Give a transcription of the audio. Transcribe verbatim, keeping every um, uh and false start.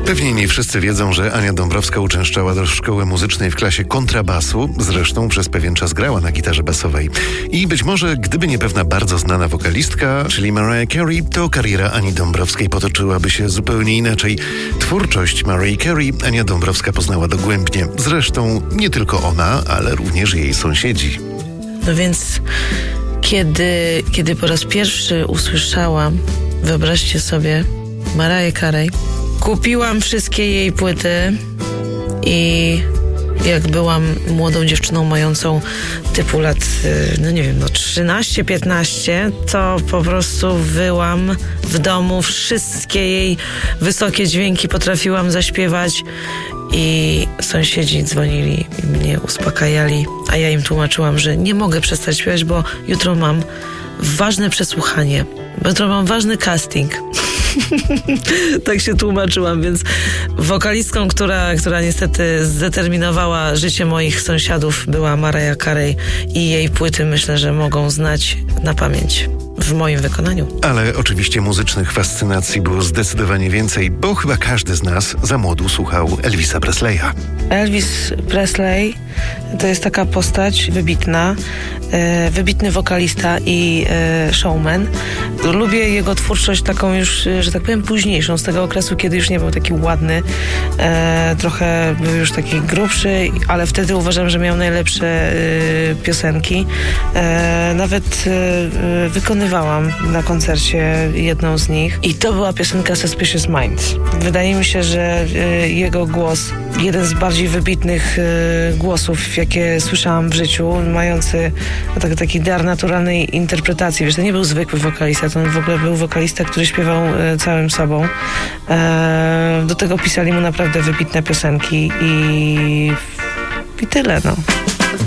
Pewnie nie wszyscy wiedzą, że Ania Dąbrowska uczęszczała do szkoły muzycznej w klasie kontrabasu. Zresztą przez pewien czas grała na gitarze basowej. I być może, gdyby nie pewna bardzo znana wokalistka, czyli Mariah Carey, to kariera Ani Dąbrowskiej potoczyłaby się zupełnie inaczej. Twórczość Mariah Carey Ania Dąbrowska poznała dogłębnie. Zresztą nie tylko ona, ale również jej sąsiedzi. No więc kiedy, kiedy po raz pierwszy usłyszałam, wyobraźcie sobie, Mariah Carey, kupiłam wszystkie jej płyty i jak byłam młodą dziewczyną mającą typu lat, no nie wiem, no trzynaście piętnaście, to po prostu wyłam w domu wszystkie jej wysokie dźwięki, potrafiłam zaśpiewać i sąsiedzi dzwonili i mnie uspokajali, a ja im tłumaczyłam, że nie mogę przestać śpiewać, bo jutro mam ważne przesłuchanie, bo jutro mam ważny casting. Tak się tłumaczyłam, więc wokalistką, która, która niestety zdeterminowała życie moich sąsiadów, była Mariah Carey i jej płyty myślę, że mogą znać na pamięć w moim wykonaniu. Ale oczywiście muzycznych fascynacji było zdecydowanie więcej, bo chyba każdy z nas za młodu słuchał Elvisa Presleya. Elvis Presley to jest taka postać wybitna, e, wybitny wokalista i e, showman. Lubię jego twórczość taką już, że tak powiem, późniejszą, z tego okresu, kiedy już nie był taki ładny, e, trochę był już taki grubszy, ale wtedy uważam, że miał najlepsze e, piosenki. E, nawet e, wykonywałam na koncercie jedną z nich i to była piosenka Suspicious Minds. Wydaje mi się, że e, jego głos, jeden z bardziej wybitnych e, głosów, jakie słyszałam w życiu, mający tak, taki dar naturalnej interpretacji. Wiesz, to nie był zwykły wokalista, to on w ogóle był wokalista, który śpiewał e, całym sobą. E, do tego pisali mu naprawdę wybitne piosenki i, i tyle, no.